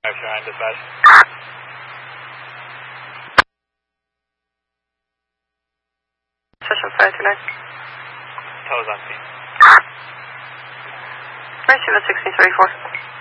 Shine dispatch. Session 529. Toes on scene. Receiver 1634.